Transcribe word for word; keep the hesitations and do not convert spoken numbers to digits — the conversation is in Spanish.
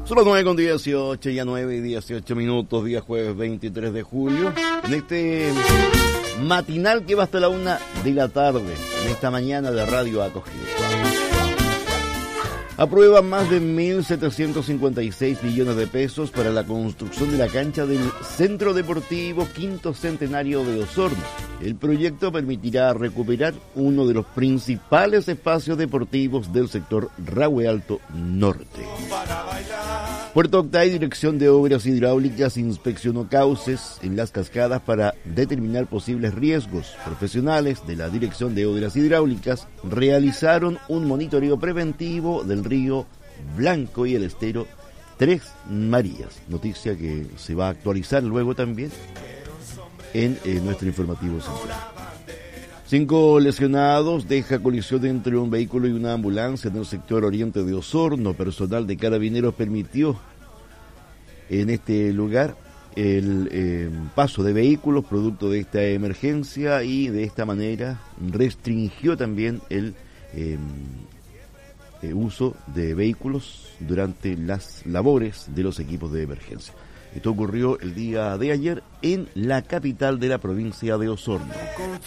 Son las nueve con dieciocho, ya nueve y dieciocho minutos, día jueves veintitrés de julio. En este matinal que va hasta la una de la tarde, en esta mañana de Radio Acogida. Aprueba más de mil setecientos cincuenta y seis millones de pesos para la construcción de la cancha del Centro Deportivo Quinto Centenario de Osorno. El proyecto permitirá recuperar uno de los principales espacios deportivos del sector Rahue Alto Norte. Puerto Octay, Dirección de Obras Hidráulicas, inspeccionó cauces en las cascadas para determinar posibles riesgos. Profesionales de la Dirección de Obras Hidráulicas realizaron un monitoreo preventivo del río Blanco y el estero Tres Marías. Noticia que se va a actualizar luego también en eh, nuestro informativo central. Cinco lesionados deja colisión entre un vehículo y una ambulancia en el sector oriente de Osorno. Personal de Carabineros permitió en este lugar el eh, paso de vehículos producto de esta emergencia y de esta manera restringió también el eh, eh, uso de vehículos durante las labores de los equipos de emergencia. Esto ocurrió el día de ayer en la capital de la provincia de Osorno.